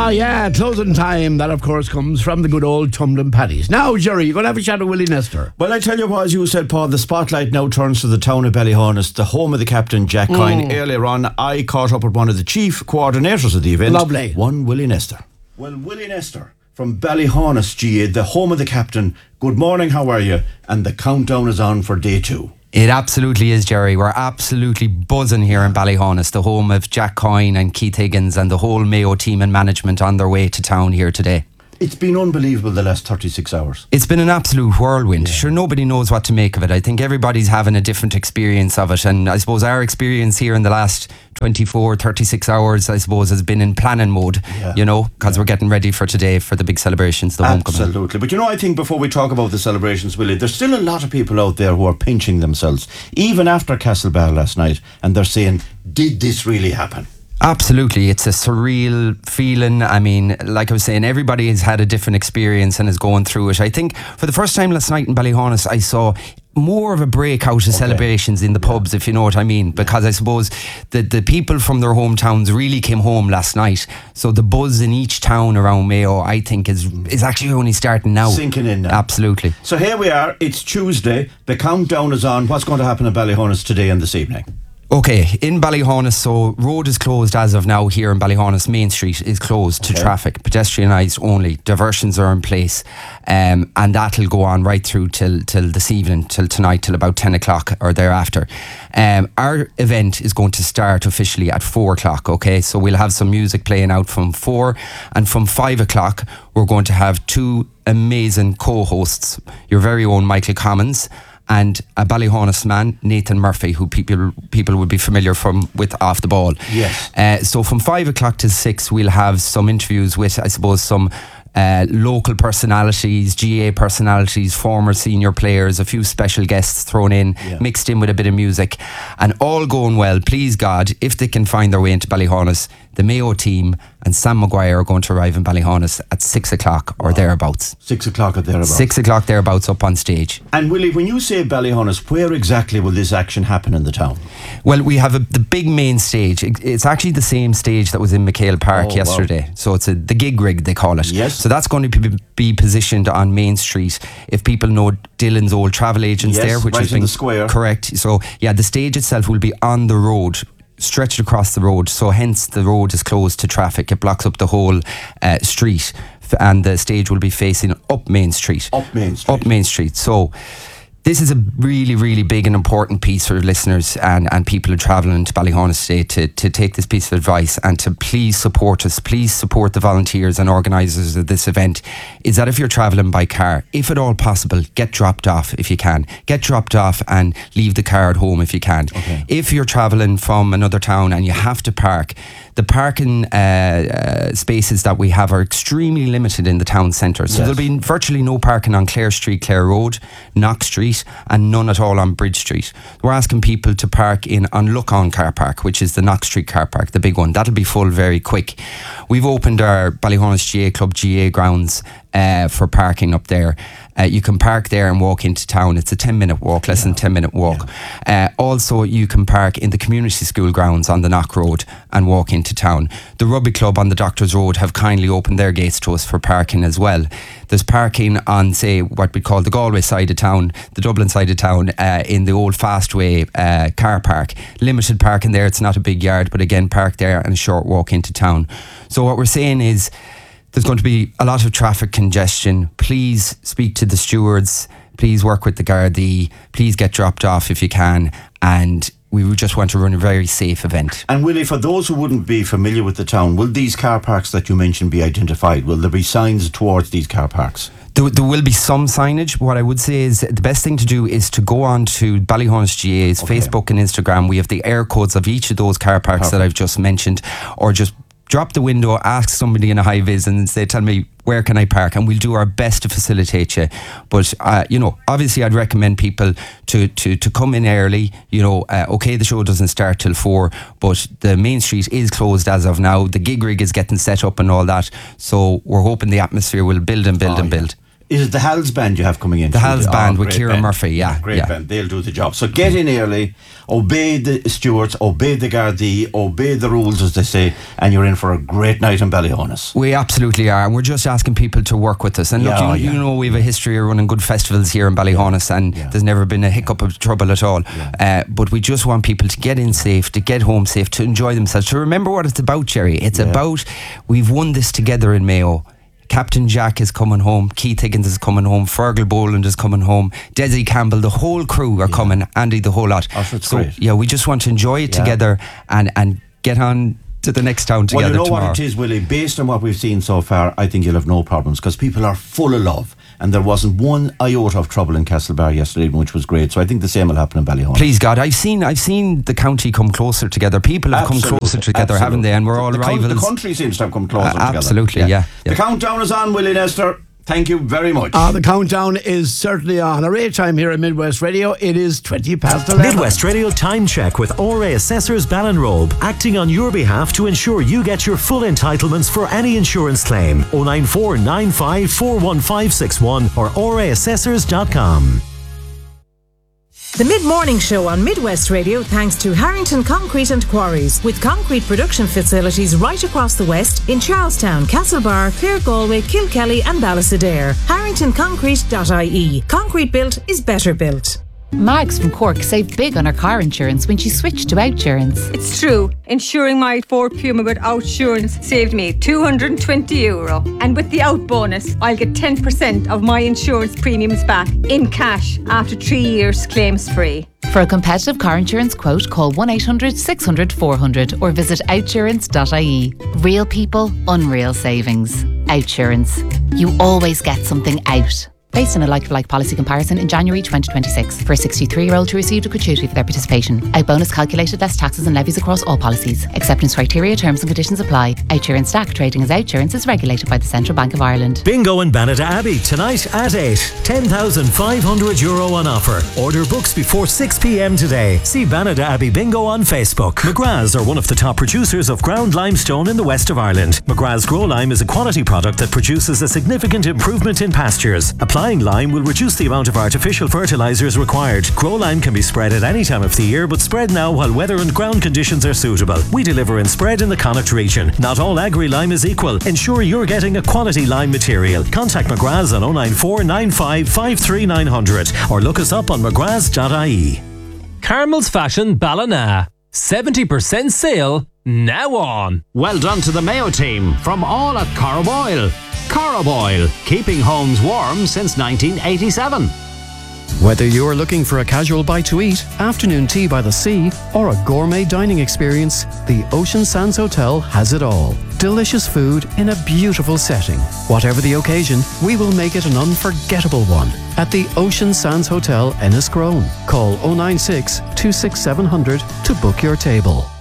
Yeah, closing time. That, of course, comes from the good old Tumbling Paddies. Now, Jerry, you're going to have a chat with Willie Nestor. Well, I tell you what, as you said, Paul, the spotlight now turns to the town of Ballyhonest, the home of the captain, Jack Coyne. Earlier on, I caught up with one of the chief coordinators of the event. Lovely. One Willie Nestor. Well, Willie Nestor from Ballyhonest GA, the home of the captain. Good morning, how are you? And the countdown is on for day 2. It absolutely is, Jerry. We're absolutely buzzing here in Ballyhonest, the home of Jack Coyne and Keith Higgins and the whole Mayo team and management on their way to town here today. It's been unbelievable the last 36 hours. It's been an absolute whirlwind. Sure, nobody knows what to make of it. I think everybody's having a different experience of it. And I suppose our experience here in the last 24, 36 hours, I suppose, has been in planning mode, because we're getting ready for today for the big celebrations, the homecoming. Absolutely. But I think before we talk about the celebrations, Willie, there's still a lot of people out there who are pinching themselves, even after Castlebar last night, and they're saying, did this really happen? Absolutely, it's a surreal feeling. I mean, like I was saying, everybody has had a different experience and is going through it. I think for the first time last night in Ballyhonest, I saw more of a breakout of celebrations in the pubs, if you know what I mean, because I suppose the people from their hometowns really came home last night. So the buzz in each town around Mayo, I think, is actually only starting now. Sinking in now. Absolutely. So here we are, it's Tuesday, the countdown is on. What's going to happen in Ballyhonest today and this evening? Okay, in Ballyhonest, so road is closed as of now here in Ballyhonest. Main Street is closed to traffic, pedestrianised only. Diversions are in place, and that'll go on right through till this evening, till tonight, till about 10 o'clock or thereafter. Our event is going to start officially at 4 o'clock, okay? So we'll have some music playing out from 4, and from 5 o'clock, we're going to have 2 amazing co-hosts, your very own Michael Commons, and a Ballyhonest man, Nathan Murphy, who people would be familiar with Off the Ball. Yes. So from 5 o'clock to 6, we'll have some interviews with, I suppose, some local personalities, GA personalities, former senior players, a few special guests thrown in, mixed in with a bit of music. And all going well, please God, if they can find their way into Ballyhonest, the Mayo team and Sam Maguire are going to arrive in Ballyhonest at 6 o'clock or thereabouts. 6 o'clock or thereabouts. 6 o'clock thereabouts up on stage. And Willie, when you say Ballyhonest, where exactly will this action happen in the town? Well, we have the big main stage. It's actually the same stage that was in McHale Park yesterday. Wow. So it's the gig rig, they call it. Yes. So that's going to be positioned on Main Street. If people know Dylan's old travel agents there, which right has in been the square. Correct. So the stage itself will be on the road, stretched across the road, so hence the road is closed to traffic. It blocks up the whole street, and the stage will be facing up Main Street. Up Main Street. So this is a really, really big and important piece for listeners and people who are travelling to Ballyhonest today to take this piece of advice and to please support us. Please support the volunteers and organisers of this event. Is that if you're travelling by car, if at all possible, get dropped off if you can. Get dropped off and leave the car at home if you can. Okay. If you're travelling from another town and you have to park, the parking spaces that we have are extremely limited in the town centre. So there'll be virtually no parking on Clare Street, Clare Road, Knox Street, and none at all on Bridge Street. We're asking people to park on Look-On car park, which is the Knox Street car park, the big one. That'll be full very quick. We've opened our Ballyhonest GA Club GA grounds for parking up there. You can park there and walk into town. It's a 10-minute walk, less than 10-minute walk. Also, you can park in the community school grounds on the Knock Road and walk into town. The Rugby Club on the Doctors Road have kindly opened their gates to us for parking as well. There's parking on, say, what we call the Galway side of town, the Dublin side of town, in the old Fastway car park. Limited parking there. It's not a big yard, but again, park there and a short walk into town. So what we're saying is, there's going to be a lot of traffic congestion. Please speak to the stewards. Please work with the Gardaí. Please get dropped off if you can. And we would just want to run a very safe event. And Willie, for those who wouldn't be familiar with the town, will these car parks that you mentioned be identified? Will there be signs towards these car parks? There will be some signage. What I would say is the best thing to do is to go on to Ballyhonest GA's Facebook and Instagram. We have the air codes of each of those car parks that I've just mentioned, or just drop the window, ask somebody in a high vis and say, tell me, where can I park? And we'll do our best to facilitate you. But, obviously I'd recommend people to come in early. The show doesn't start till 4, but the Main Street is closed as of now. The gig rig is getting set up and all that. So we're hoping the atmosphere will build and build and build. Is it the Hals band you have coming in? The Hals band with great Ciara band. Murphy, yeah. Great band. They'll do the job. So get in early, obey the stewards, obey the Gardaí, obey the rules, as they say, and you're in for a great night in Ballyhonus. We absolutely are, and we're just asking people to work with us. And look, you know, we have a history of running good festivals here in Ballyhonus, and there's never been a hiccup of trouble at all. But we just want people to get in safe, to get home safe, to enjoy themselves, to remember what it's about, Jerry. It's about, we've won this together in Mayo. Captain Jack is coming home, Keith Higgins is coming home, Fergal Boland is coming home, Desi Campbell, the whole crew are coming, Andy, the whole lot. Great. Yeah, we just want to enjoy it together and get on to the next town together tomorrow. Well, you know what it is, Willie, based on what we've seen so far, I think you'll have no problems, because people are full of love, and there wasn't one iota of trouble in Castlebar yesterday, which was great. So I think the same will happen in Ballyhonus. Please God, I've seen the county come closer together. People have come closer together, haven't they? And we're all rivals. The country seems to have come closer together. Absolutely, yeah. The countdown is on, Willie Nestor. Thank you very much. The countdown is certainly on. A rare time here at Midwest Radio. It is 11:20. Midwest Radio time check with RA Assessors Ballinrobe, acting on your behalf to ensure you get your full entitlements for any insurance claim. 094 95 41561 or raassessors.com. The Mid-Morning Show on Midwest Radio thanks to Harrington Concrete and Quarries, with concrete production facilities right across the West in Charlestown, Castlebar, Clare Galway, Kilkelly and Ballysadare. HarringtonConcrete.ie. Concrete built is better built. Mags from Cork saved big on her car insurance when she switched to Outsurance. It's true. Insuring my Ford Puma with Outsurance saved me €220. And with the Out bonus, I'll get 10% of my insurance premiums back in cash after 3 years claims free. For a competitive car insurance quote, call 1-800-600-400 or visit outsurance.ie. Real people, unreal savings. Outsurance. You always get something out. Based on a like-for-like policy comparison in January 2026 for a 63-year-old who received a gratuity for their participation. Out bonus calculated less taxes and levies across all policies. Acceptance criteria, terms and conditions apply. Outsurance Stack trading as Outsurance is regulated by the Central Bank of Ireland. Bingo in Banada Abbey tonight at 8. €10,500 on offer. Order books before 6 p.m. today. See Banada Abbey Bingo on Facebook. McGrath's are one of the top producers of ground limestone in the west of Ireland. McGrath's Grow Lime is a quality product that produces a significant improvement in pastures. Applying lime will reduce the amount of artificial fertilizers required. Grow Lime can be spread at any time of the year, but spread now while weather and ground conditions are suitable. We deliver in spread in the Connacht region. Not all agri lime is equal. Ensure you're getting a quality lime material. Contact McGrath's on 094 95 53 900 or look us up on mcgraths.ie. Carmel's Fashion Ballina. 70% sale now on. Well done to the Mayo team from all at Coroboil. Coroboil, keeping homes warm since 1987. Whether you're looking for a casual bite to eat, afternoon tea by the sea, or a gourmet dining experience, the Ocean Sands Hotel has it all. Delicious food in a beautiful setting. Whatever the occasion, we will make it an unforgettable one. At the Ocean Sands Hotel, Enniscrone. Call 096 26700 to book your table.